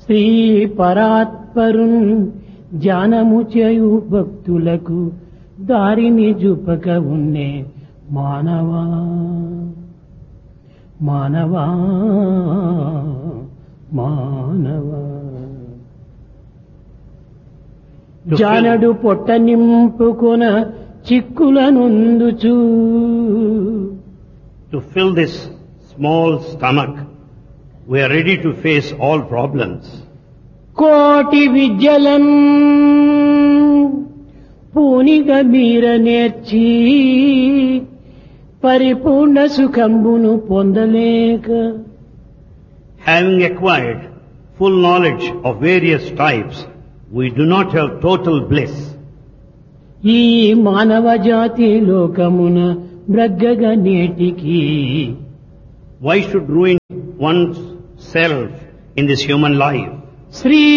శ్రీ పరాత్పరున్ ధ్యానము చేయు భక్తులకు దారిని చూపక ఉన్నే మానవా మానవా మానవా. జానడు పొట్ట నింపుకొన చిక్కులనుందుచు. To fill this small stomach, we are ready to face all problems. కోటి విద్యలన్ పూనిగ మీర నేర్చి పరిపూర్ణ సుఖంబును పొందలేక. Having acquired full knowledge of various types, we do not have total bliss. ఈ మానవ జాతి లోకమున బ్రగ్గగ నేటికి. Why should ruin one's self in this human life? Shri